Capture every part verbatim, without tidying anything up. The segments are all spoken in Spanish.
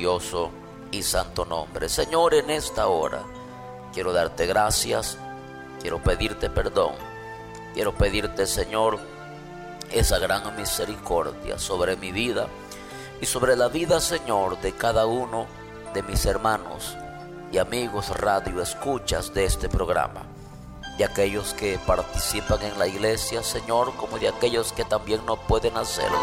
glorioso y santo nombre. Señor, en esta hora quiero darte gracias, quiero pedirte perdón, quiero pedirte, Señor, esa gran misericordia sobre mi vida y sobre la vida, Señor, de cada uno de mis hermanos y amigos radio escuchas de este programa, de aquellos que participan en la iglesia, Señor, como de aquellos que también no pueden hacerlo.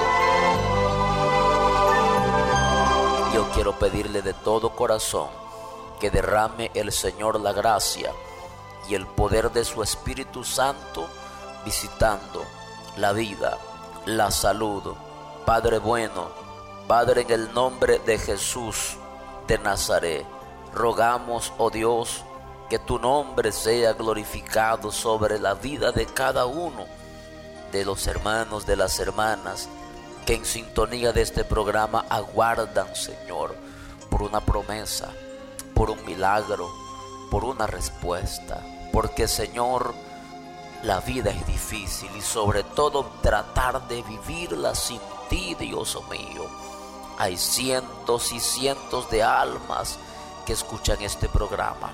Yo quiero pedirle de todo corazón que derrame el Señor la gracia y el poder de su Espíritu Santo, visitando la vida, la salud. Padre bueno, Padre, en el nombre de Jesús de Nazaret, rogamos, oh Dios, que tu nombre sea glorificado sobre la vida de cada uno de los hermanos, de las hermanas que en sintonía de este programa aguardan, Señor, por una promesa, por un milagro, por una respuesta. Porque, Señor, la vida es difícil y sobre todo tratar de vivirla sin ti, Dios mío. Hay cientos y cientos de almas que escuchan este programa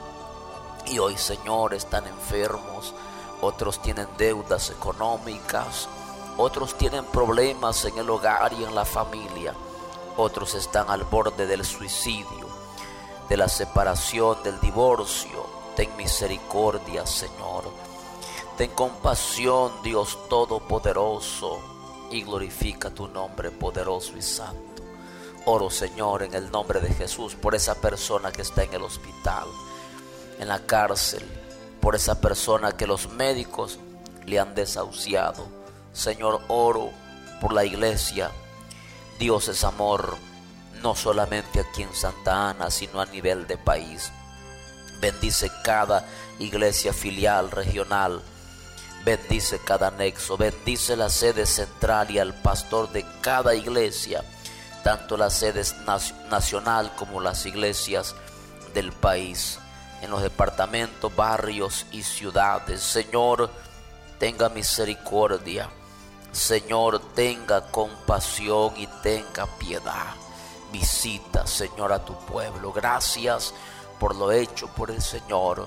y hoy, Señor, están enfermos, otros tienen deudas económicas, otros tienen problemas en el hogar y en la familia, otros están al borde del suicidio, de la separación, del divorcio. Ten misericordia, Señor. Ten compasión, Dios Todopoderoso, y glorifica tu nombre poderoso y santo. Oro, Señor, en el nombre de Jesús, por esa persona que está en el hospital, en la cárcel, por esa persona que los médicos le han desahuciado. Señor, oro por la iglesia. Dios es amor, no solamente aquí en Santa Ana, sino a nivel de país. Bendice cada iglesia filial, regional. Bendice cada anexo. Bendice la sede central y al pastor de cada iglesia, tanto la sede nacional como las iglesias del país, en los departamentos, barrios y ciudades. Señor, tenga misericordia. Señor, tenga compasión y tenga piedad. Visita, Señor, a tu pueblo. Gracias por lo hecho por el Señor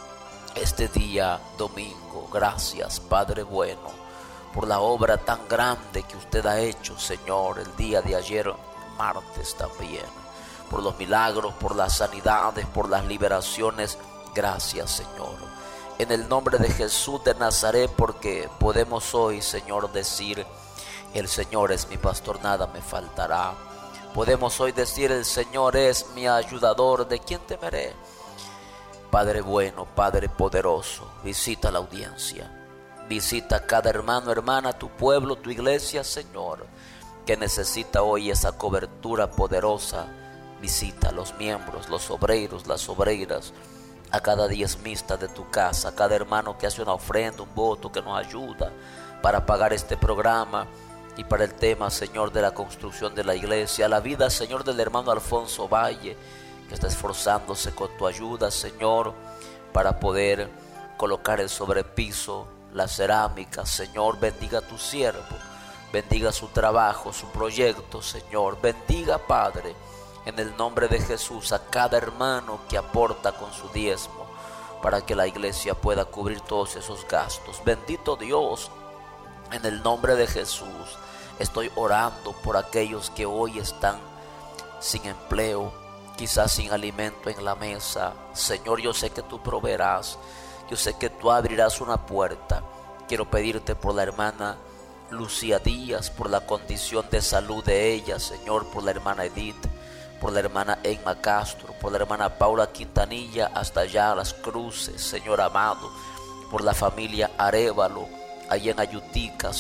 este día domingo. Gracias, Padre bueno, por la obra tan grande que usted ha hecho, Señor, el día de ayer, martes también. Por los milagros, por las sanidades, por las liberaciones. Gracias, Señor. En el nombre de Jesús de Nazaret, porque podemos hoy, Señor, decir: el Señor es mi pastor, nada me faltará. Podemos hoy decir: el Señor es mi ayudador, ¿de quién temeré? Padre bueno, Padre poderoso, visita la audiencia. Visita a cada hermano, hermana, tu pueblo, tu iglesia, Señor, que necesita hoy esa cobertura poderosa. Visita a los miembros, los obreros, las obreras, a cada diezmista de tu casa, a cada hermano que hace una ofrenda, un voto, que nos ayuda para pagar este programa y para el tema, Señor, de la construcción de la iglesia. A la vida, Señor, del hermano Alfonso Valle, que está esforzándose con tu ayuda, Señor, para poder colocar el sobrepiso, la cerámica. Señor, bendiga a tu siervo, bendiga su trabajo, su proyecto, Señor. Bendiga, Padre, en el nombre de Jesús, a cada hermano que aporta con su diezmo para que la iglesia pueda cubrir todos esos gastos. Bendito Dios, en el nombre de Jesús, estoy orando por aquellos que hoy están sin empleo, quizás sin alimento en la mesa. Señor, yo sé que tú proveerás, yo sé que tú abrirás una puerta. Quiero pedirte por la hermana Lucía Díaz, por la condición de salud de ella, Señor, por la hermana Edith, por la hermana Emma Castro, por la hermana Paula Quintanilla, hasta allá a Las Cruces, Señor amado, por la familia Arévalo, allá en Ayutica,